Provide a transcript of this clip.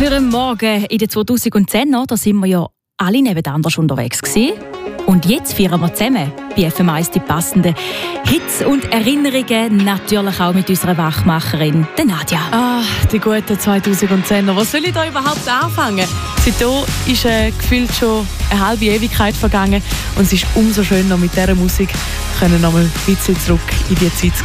für einen Morgen in den 2010er, da sind wir ja alle nebeneinander unterwegs gewesen. Und jetzt feiern wir zusammen bei FM1 die passenden Hits und Erinnerungen, natürlich auch mit unserer Wachmacherin, der Nadja. Die guten 2010er. Was soll ich da überhaupt anfangen? Seitdem ist gefühlt schon eine halbe Ewigkeit vergangen und es ist umso schöner, mit dieser Musik noch mal ein bisschen zurück in die Zeit zu